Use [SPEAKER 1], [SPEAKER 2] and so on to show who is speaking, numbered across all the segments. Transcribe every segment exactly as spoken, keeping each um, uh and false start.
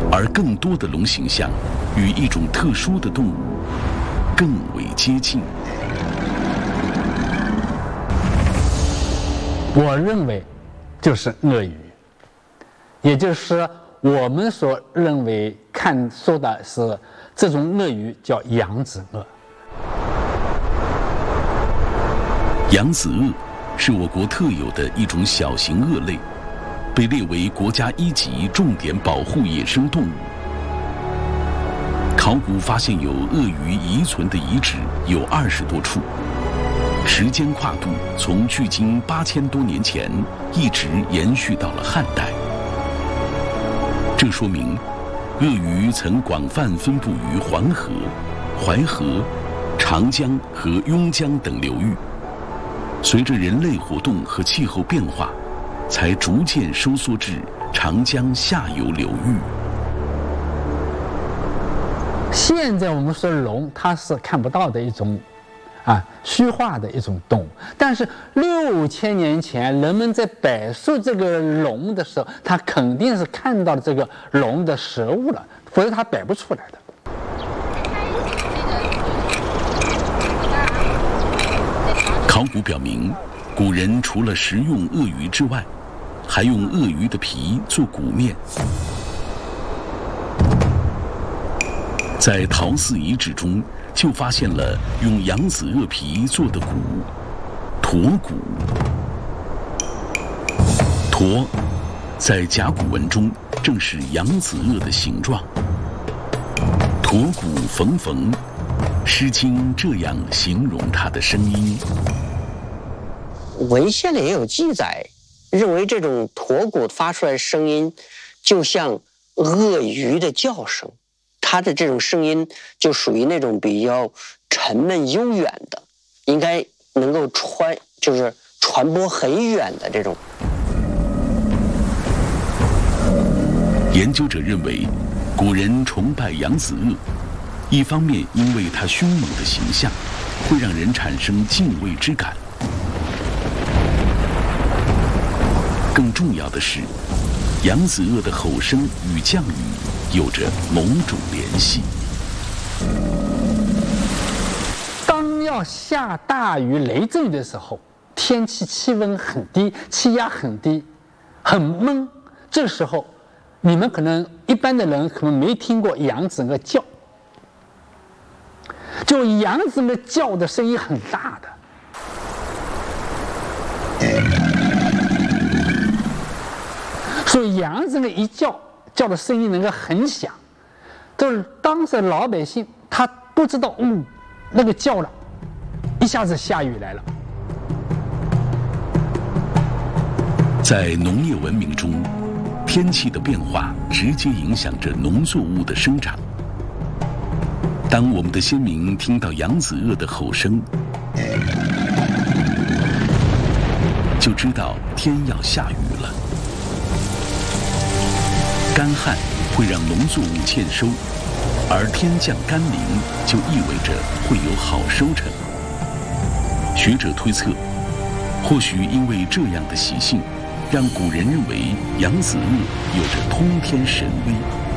[SPEAKER 1] 而更多的龙形象与一种特殊的动物更为接近。
[SPEAKER 2] 我认为就是鳄鱼，也就是我们所认为看说的是这种鳄鱼叫扬子鳄。
[SPEAKER 1] 扬子鳄是我国特有的一种小型鳄类，被列为国家一级重点保护野生动物。考古发现有鳄鱼遗存的遗址有二十多处，时间跨度从距今八千多年前一直延续到了汉代。这说明，鳄鱼曾广泛分布于黄河、淮河、长江和邕江等流域。随着人类活动和气候变化，才逐渐收缩至长江下游流域。
[SPEAKER 2] 现在我们说龙，它是看不到的一种啊虚化的一种动物，但是六千年前人们在摆设这个龙的时候，他肯定是看到了这个龙的实物了，否则他摆不出来的。
[SPEAKER 1] 考古表明，古人除了食用鳄鱼之外，还用鳄鱼的皮做鼓面。在陶寺遗址中，就发现了用扬子鳄皮做的鼓——驼鼓。驼，在甲骨文中正是扬子鳄的形状。驼鼓缝缝，《诗经》这样形容它的声音。
[SPEAKER 3] 文献里也有记载，认为这种驼鼓发出来的声音就像鳄鱼的叫声，它的这种声音就属于那种比较沉闷悠远的，应该能够传就是传播很远的这种。
[SPEAKER 1] 研究者认为，古人崇拜扬子鳄，一方面因为它凶猛的形象会让人产生敬畏之感，更重要的是，扬子鳄的吼声与降雨有着某种联系。
[SPEAKER 2] 当要下大雨雷阵雨的时候，天气气温很低，气压很低，很闷，这时候你们可能一般的人可能没听过扬子鳄叫，就扬子鳄叫的声音很大的。所以扬子鳄一叫，叫的声音能够很响，就是当时的老百姓他不知道，嗯，那个叫了，一下子下雨来了。
[SPEAKER 1] 在农业文明中，天气的变化直接影响着农作物的生长。当我们的先民听到扬子鳄的吼声，就知道天要下雨了。干旱会让农作物欠收，而天降甘霖就意味着会有好收成。学者推测，或许因为这样的习性，让古人认为扬子鳄有着通天神威。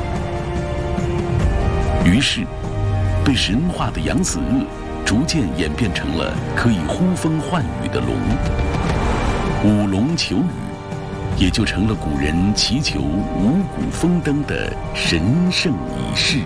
[SPEAKER 1] 于是，被神化的扬子鳄逐渐演变成了可以呼风唤雨的龙。舞龙求雨，也就成了古人祈求五谷丰登的神圣仪式。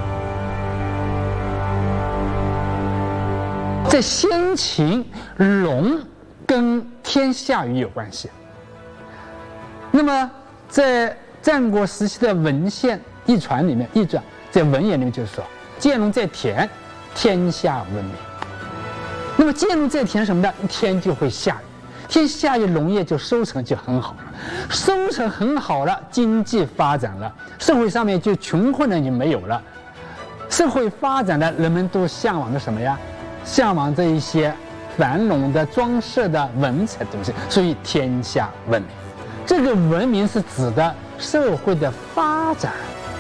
[SPEAKER 2] 在先秦，龙跟天下雨有关系。那么在战国时期的文献译传里面，译传在文言里面就是说，见龙在田，天下闻名。那么见龙在田什么呢？天就会下雨。天下雨，农业就收成就很好了，收成很好了，经济发展了，社会上面就穷困的就没有了，社会发展了，人们都向往着什么呀？向往着一些繁荣的、装饰的、文采的东西，所以天下文明。这个文明是指的社会的发展。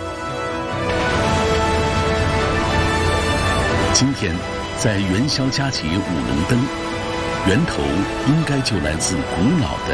[SPEAKER 1] 今天，在元宵佳节舞龙灯，源头应该就来自古老的